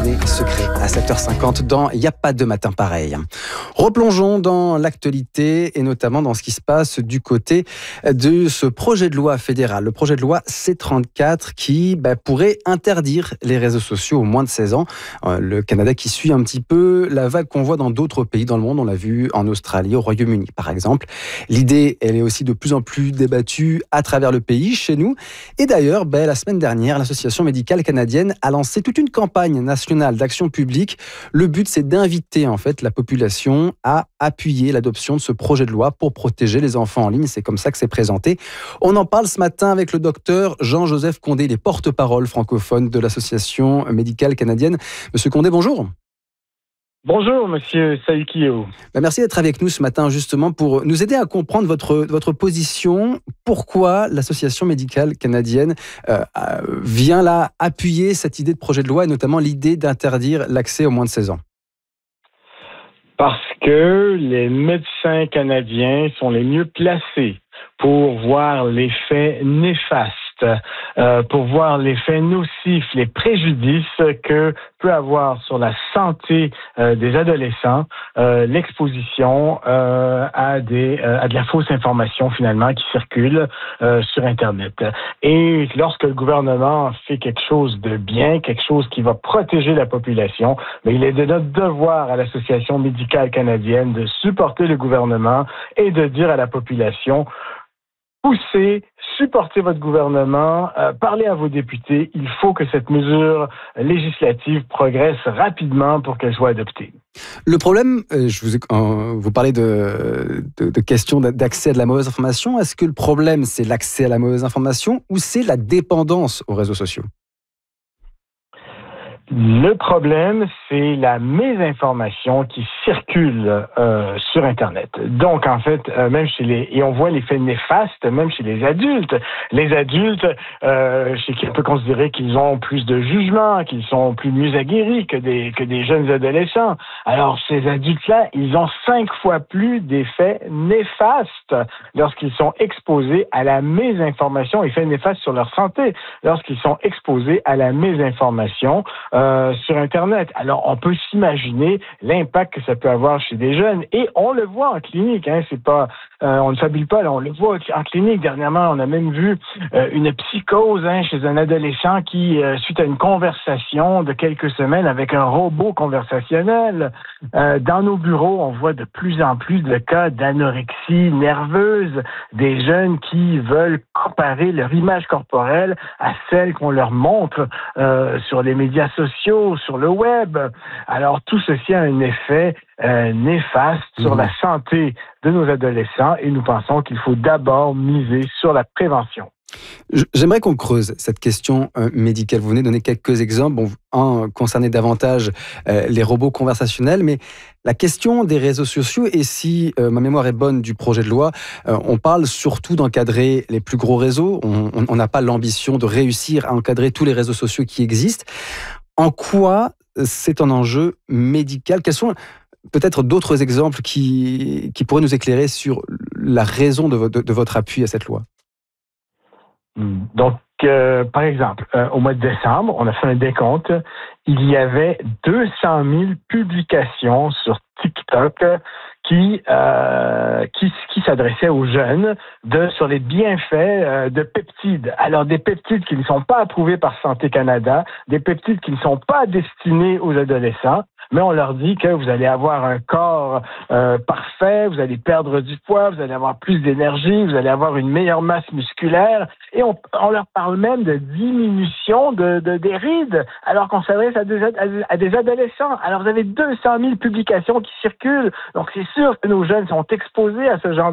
déjeuner secret à 7h50 dans Y a pas de matin pareil. Replongeons dans l'actualité et notamment dans ce qui se passe du côté de ce projet de loi fédéral, le projet de loi C34 qui pourrait interdire les réseaux sociaux aux moins de 16 ans. Le Canada qui suit un petit peu la vague qu'on voit dans d'autres pays dans le monde, on l'a vu en Australie, au Royaume-Uni par exemple. L'idée, elle est aussi de plus en plus débattue à travers le pays, chez nous. Et d'ailleurs, la semaine dernière, l'Association médicale canadienne a lancé toute une campagne nationale d'action publique. Le but, c'est d'inviter en fait la population à appuyer l'adoption de ce projet de loi pour protéger les enfants en ligne. C'est comme ça que c'est présenté. On en parle ce matin avec le docteur Jean-Joseph Condé, les porte-parole francophones de l'Association médicale canadienne. Monsieur Condé, bonjour. Bonjour, monsieur Saïkio. Merci d'être avec nous ce matin, justement, pour nous aider à comprendre votre position. Pourquoi l'Association médicale canadienne vient là appuyer cette idée de projet de loi et notamment l'idée d'interdire l'accès aux moins de 16 ans? Parce que les médecins canadiens sont les mieux placés pour voir l'effet néfaste, pour voir l'effet nocif, les préjudices que peut avoir sur la santé des adolescents l'exposition à de la fausse information finalement qui circule sur Internet. Et lorsque le gouvernement fait quelque chose de bien, quelque chose qui va protéger la population, mais il est de notre devoir à l'Association médicale canadienne de supporter le gouvernement et de dire à la population: poussez, supportez votre gouvernement, parlez à vos députés. Il faut que cette mesure législative progresse rapidement pour qu'elle soit adoptée. Le problème, vous parlez de questions d'accès à de la mauvaise information. Est-ce que le problème, c'est l'accès à la mauvaise information ou c'est la dépendance aux réseaux sociaux? Le problème, c'est la mésinformation qui circule sur Internet. Donc, en fait, même et on voit l'effet néfaste, même chez les adultes. Les adultes, chez qui on peut considérer qu'ils ont plus de jugement, qu'ils sont mieux aguerris que des jeunes adolescents. Alors, ces adultes-là, ils ont 5 fois plus d'effets néfastes lorsqu'ils sont exposés à la mésinformation, effets néfastes sur leur santé, lorsqu'ils sont exposés à la mésinformation sur Internet. Alors, on peut s'imaginer l'impact que ça peut avoir chez des jeunes. Et on le voit en clinique. C'est pas, on ne fabule pas. Là, on le voit en clinique. Dernièrement, on a même vu une psychose chez un adolescent qui, suite à une conversation de quelques semaines avec un robot conversationnel, dans nos bureaux, on voit de plus en plus de cas d'anorexie nerveuse, des jeunes qui veulent comparer leur image corporelle à celle qu'on leur montre sur les médias sociaux, sur le web. Alors, tout ceci a un effet néfaste sur la santé de nos adolescents et nous pensons qu'il faut d'abord miser sur la prévention. J'aimerais qu'on creuse cette question médicale. Vous venez de donner quelques exemples. Un concernait davantage les robots conversationnels, mais la question des réseaux sociaux, et si ma mémoire est bonne du projet de loi, on parle surtout d'encadrer les plus gros réseaux. On n'a pas l'ambition de réussir à encadrer tous les réseaux sociaux qui existent. En quoi c'est un enjeu médical? Quels sont peut-être d'autres exemples qui pourraient nous éclairer sur la raison de votre appui à cette loi? Donc, par exemple, au mois de décembre, on a fait un décompte. Il y avait 200 000 publications sur TikTok qui s'adressaient aux jeunes sur les bienfaits de peptides. Alors, des peptides qui ne sont pas approuvés par Santé Canada, des peptides qui ne sont pas destinés aux adolescents, mais on leur dit que vous allez avoir un corps parfait, vous allez perdre du poids, vous allez avoir plus d'énergie, vous allez avoir une meilleure masse musculaire, et on leur parle même de diminution des rides, alors qu'on s'adresse à des adolescents. Alors, vous avez 200 000 publications qui circulent, donc c'est sûr que nos jeunes sont exposés à ce genre